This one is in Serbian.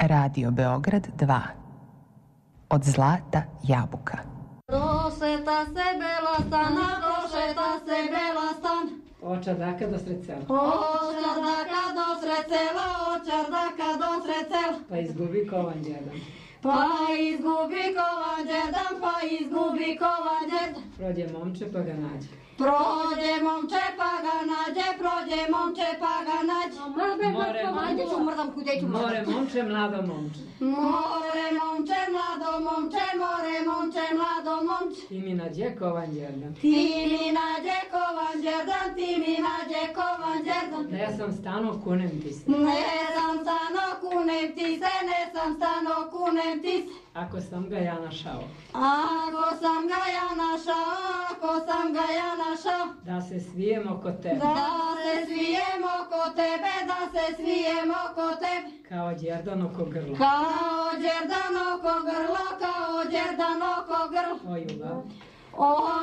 Radio Beograd 2. Od zlata jabuka. Došeta se bela stana, došeta se bela stan. Od čardaka do sred sela. Od čardaka do sred sela, od čardaka do sred sela. Pa izgubi kovan djedan. Pa izgubi kovan djedan, pa izgubi kovan djedan. Prođe momče pa ga nađe. Prođe momče pa ga nađe, prođe momče pa ga nađe. More momče, mlado momče. More momče, mlado momče, more momče, mlado momče. Ti mi nađe kovan djedan. Ti mi nađe kovan djedan, ti mi nađe kovan djedan. Ne sam stano kunem ti se. Ne sam stano kunem ti se, ne sam stano kunem ti se. Ako sam ga ja našao. Ako sam ga ja našao, ako sam ga ja našao. Da se svijem oko tebe. Da se svijem oko tebe, da se svijem oko tebe. Kao djerdan oko grla. Kao djerdan oko grlo, kao djerdan oko grlo. O ljubav. O